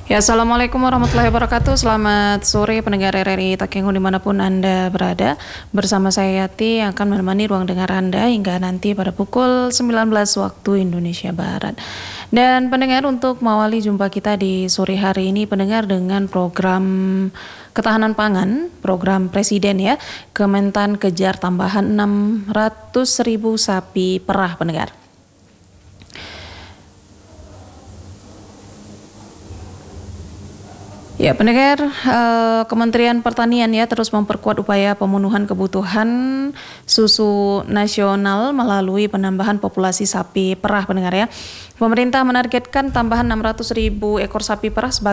Ya, Assalamualaikum warahmatullahi wabarakatuh. Selamat sore pendengar RRI Takengon dimanapun Anda berada. Bersama saya Yati yang akan menemani ruang dengar Anda hingga nanti pada pukul 19 waktu Indonesia Barat. Dan pendengar, untuk mengawali jumpa kita di sore hari ini, pendengar, dengan program ketahanan pangan, program Presiden ya, Kementan kejar tambahan 600.000 sapi perah, pendengar. Ya, pendengar, Kementerian Pertanian ya terus memperkuat upaya pemenuhan kebutuhan susu nasional melalui penambahan populasi sapi perah, pendengar ya. Pemerintah menargetkan tambahan 600.000 ekor sapi perah sebagai